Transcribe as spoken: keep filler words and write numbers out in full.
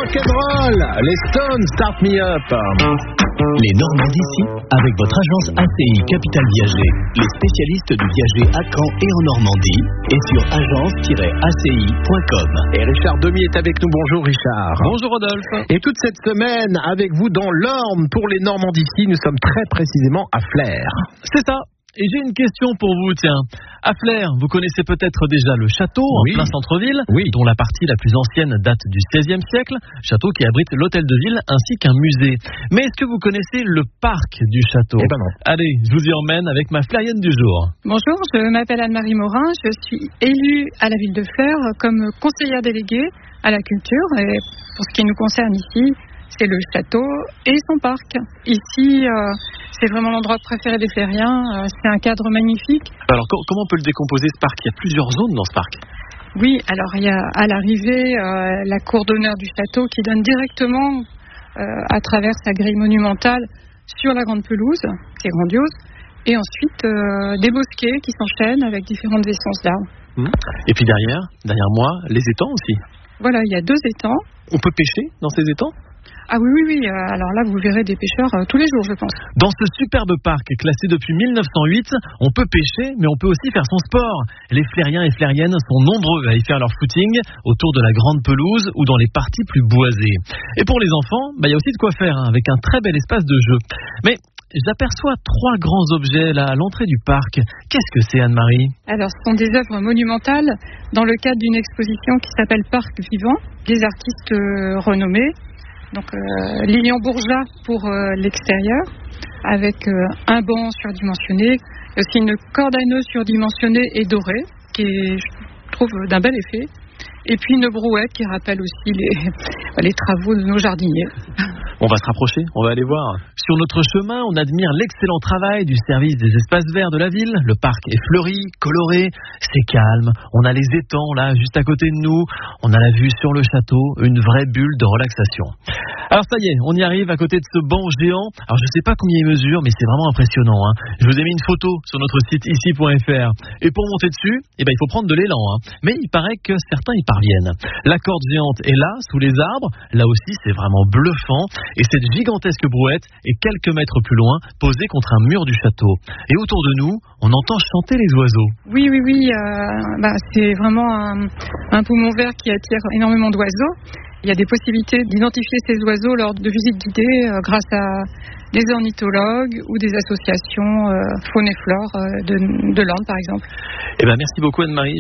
rock'n'roll, les Stones, Start Me Up. Les Normands d'ici, avec votre agence A C I Capital Viager, les spécialistes du viager à Caen et en Normandie, et sur agence tiret a c i point com. Et Richard Demy est avec nous. Bonjour Richard. Bonjour Rodolphe. Et toute cette semaine, avec vous dans l'Orne, pour les Normands d'ici, nous sommes très précisément à Flers. C'est ça. Et j'ai une question pour vous, tiens. À Flers, vous connaissez peut-être déjà le château oui. en plein centre-ville, oui. dont la partie la plus ancienne date du seizième siècle, château qui abrite l'hôtel de ville ainsi qu'un musée. Mais est-ce que vous connaissez le parc du château ? Eh ben non. Allez, je vous y emmène avec ma Flerienne du jour. Bonjour, je m'appelle Anne-Marie Morin, je suis élue à la ville de Flers comme conseillère déléguée à la culture. Et pour ce qui nous concerne ici, c'est le château et son parc. Ici, euh, c'est vraiment l'endroit préféré des Flériens. Euh, c'est un cadre magnifique. Alors, co- comment on peut le décomposer ce parc ? Il y a plusieurs zones dans ce parc. Oui, alors il y a à l'arrivée euh, la cour d'honneur du château qui donne directement euh, à travers sa grille monumentale sur la grande pelouse, qui est grandiose. Et ensuite, euh, des bosquets qui s'enchaînent avec différentes essences d'arbres. Mmh. Et puis derrière, derrière moi, les étangs aussi. Voilà, il y a deux étangs. On peut pêcher dans ces étangs ? Ah oui, oui, oui. Alors là, vous verrez des pêcheurs euh, tous les jours, je pense. Dans ce superbe parc classé depuis mille neuf cent huit, on peut pêcher, mais on peut aussi faire son sport. Les Flériens et Flériennes sont nombreux à y faire leur footing autour de la grande pelouse ou dans les parties plus boisées. Et pour les enfants, bah, y a aussi de quoi faire, hein, avec un très bel espace de jeu. Mais j'aperçois trois grands objets là à l'entrée du parc. Qu'est-ce que c'est, Anne-Marie ? Alors, ce sont des œuvres monumentales dans le cadre d'une exposition qui s'appelle Parc Vivant, des artistes euh, renommés. Donc euh, Lilian Bourgeat pour euh, l'extérieur, avec euh, un banc surdimensionné, et aussi une corde à nœuds surdimensionnée et dorée, qui est, je trouve, d'un bel effet. Et puis une brouette qui rappelle aussi les, les travaux de nos jardiniers. On va se rapprocher, on va aller voir. Sur notre chemin, on admire l'excellent travail du service des espaces verts de la ville. Le parc est fleuri, coloré, c'est calme. On a les étangs là, juste à côté de nous. On a la vue sur le château, une vraie bulle de relaxation. Alors ça y est, on y arrive à côté de ce banc géant. Alors je sais pas combien il mesure, mais c'est vraiment impressionnant, hein. Je vous ai mis une photo sur notre site ici point f r. Et pour monter dessus, eh ben, il faut prendre de l'élan, hein. Mais il paraît que certains y parviennent. La corde géante est là, sous les arbres. Là aussi, c'est vraiment bluffant. Et cette gigantesque brouette est quelques mètres plus loin, posée contre un mur du château. Et autour de nous, on entend chanter les oiseaux. Oui, oui, oui. Euh, bah, c'est vraiment un, un poumon vert qui attire énormément d'oiseaux. Il y a des possibilités d'identifier ces oiseaux lors de visites guidées euh, grâce à des ornithologues ou des associations euh, faune et flore euh, de, de l'Orne, par exemple. Eh ben, merci beaucoup Anne-Marie.